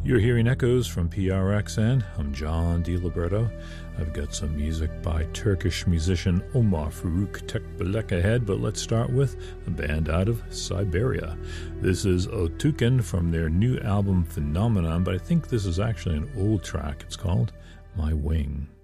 You're hearing echoes from PRXN. I'm John DiLiberto. I've got some music by Turkish musician Omar Faruk Tekbilek ahead, but let's start with a band out of Siberia. This is Otuken from their new album Phenomenon, but I think this is actually an old track. It's called My Wing.